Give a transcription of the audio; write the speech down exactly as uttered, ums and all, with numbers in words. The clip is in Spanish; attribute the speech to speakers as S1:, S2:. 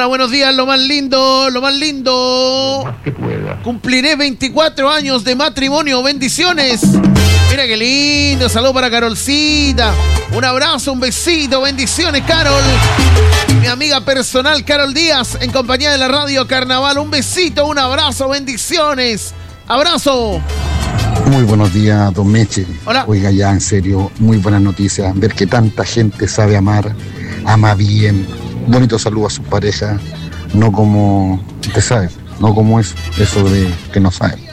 S1: Hola, buenos días, lo más lindo, lo más lindo.
S2: Más que pueda.
S1: Cumpliré veinticuatro años de matrimonio, bendiciones. Mira qué lindo, saludo para Carolcita. Un abrazo, un besito, bendiciones, Carol. Mi amiga personal, Carol Díaz, en compañía de la radio Carnaval. Un besito, un abrazo, bendiciones. Abrazo.
S3: Muy buenos días, don Meche.
S1: Hola.
S3: Oiga, ya en serio, muy buenas noticias. Ver que tanta gente sabe amar, ama bien. Bonito saludo a sus parejas. No como, usted sabe, no como eso, eso de que no sabe.